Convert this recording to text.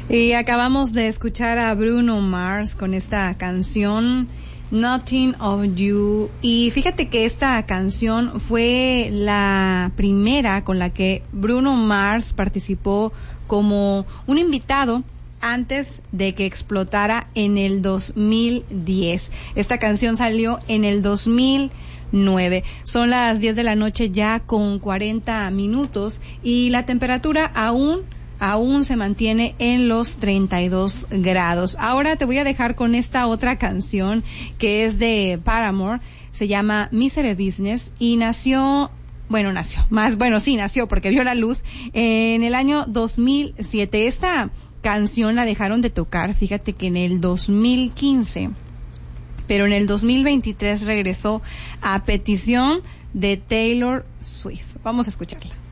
Y acabamos de escuchar a Bruno Mars con esta canción Nothing of You, y fíjate que esta canción fue la primera con la que Bruno Mars participó como un invitado antes de que explotara en el 2010. Esta canción salió en el 2009. Son las 10 de la noche ya con 40 minutos y la temperatura aún se mantiene en los 32 grados. Ahora te voy a dejar con esta otra canción que es de Paramore, se llama Misery Business y nació porque vio la luz en el año 2007. Esta canción la dejaron de tocar, fíjate que en el 2015, pero en el 2023 regresó a petición de Taylor Swift. Vamos a escucharla.